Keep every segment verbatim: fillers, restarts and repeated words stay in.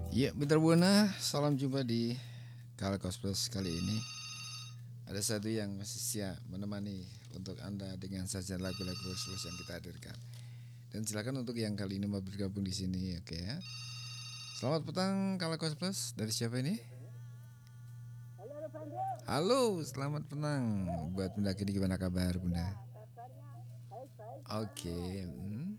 Iya, Mitra Buana, salam jumpa di Kalkos Plus kali ini. Ada satu yang masih siap menemani untuk Anda dengan sajian lagu-lagu plus yang kita hadirkan. Dan silakan untuk yang kali ini mau bergabung di sini, oke ya. Selamat petang Kalkos Plus, dari siapa ini? Halo, selamat petang. Buat Bunda Kini gimana kabar Bunda? Oke. Hmm.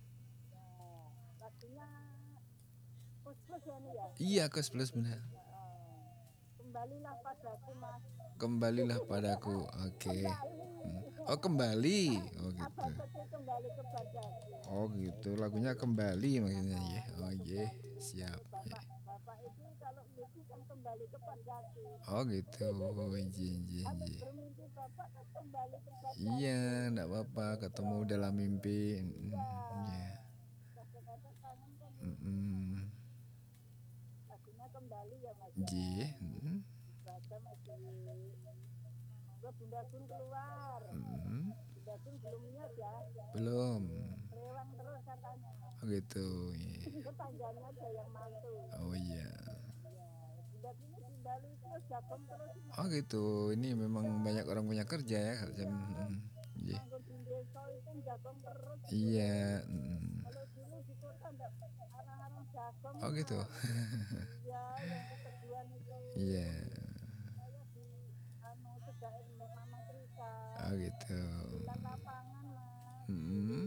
Iya, Kos Plus Bunda. Kembalilah padaku mas. Kembalilah padaku, oke. Hmm. Oh kembali, oh gitu. Kembali kepadaku. Oh gitu, lagunya kembali maksudnya ya. Oh iya, siap. Bapak, bapak itu kalau mimpi kan kembali kepadaku. Oh gitu, inji inji Aku inji. bermimpi bapak kan kembali kepadaku. Iya, enggak apa-apa ketemu dalam mimpi. Mm, Iya. Kadang-kadang kangen kan Mm-mm. lagunya kembali ya mas. Iya. Mm. Baca masih. Gua bunda kun keluar. Mm. Bunda kun belum lihat ya. Belum. Rewang terus katanya. Oh gitu. Iya. Ketangganya aja yang mantu. Oh iya. Bunda kun di Bali terus jagung terus. Oh gitu. Ini memang banyak orang punya kerja ya. Jam. Iya. Nganggur di desa itu jagung terus. Iya. Mm. Kalau dulu di kota enggak arang-arang jagung. Oh gitu. Iya, yang keteguan itu. Iya. Saya di anu sedain Mama Krika. Oh gitu. Di lapangan mas. Hmm.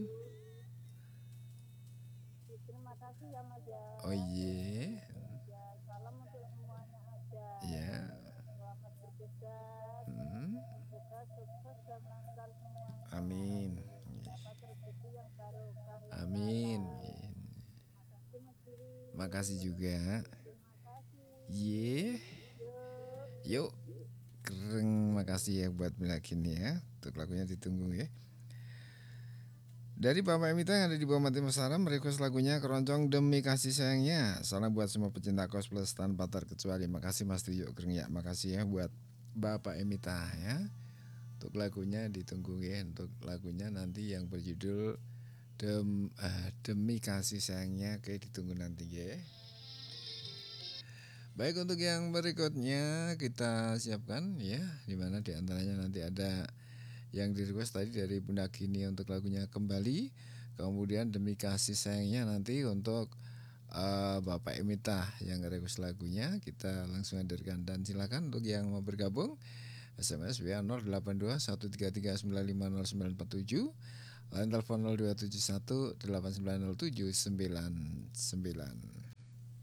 Terima kasih ya mas ya. Oh iya. Ya salam untuk semuanya aja. Iya. Selamat bertugas. Hmm. Bertugas sukses dan lancar semua. Amin. Dapat rezeki yang barokah. Amin. Makasih mas Giri. Makasih juga. Terima kasih. Ye. Yuk. Yuk. Keren, makasih ya buat Milakini ya. Untuk lagunya ditunggu ya. Dari Bapak Emita yang ada di bawah mati Masaram, request lagunya Keroncong Demi Kasih Sayangnya. Salam buat semua pecinta Kos Plus tanpa terkecuali. Makasih Mas Trio Kering ya. Makasih ya buat Bapak Emita ya. Untuk lagunya ditunggu ya. Untuk lagunya nanti yang berjudul Dem, uh, Demi Kasih Sayangnya, kayak ditunggu nanti ya. Baik, untuk yang berikutnya kita siapkan ya, dimana diantaranya nanti ada yang di request tadi dari Bunda Kini untuk lagunya Kembali, kemudian Demi Kasih Sayangnya nanti untuk uh, Bapak Emita yang request lagunya, kita langsung hadirkan. Dan silakan untuk yang mau bergabung S M S via nol delapan dua satu tiga tiga sembilan lima nol sembilan empat tujuh, line telepon nol dua tujuh satu delapan sembilan nol tujuh sembilan sembilan.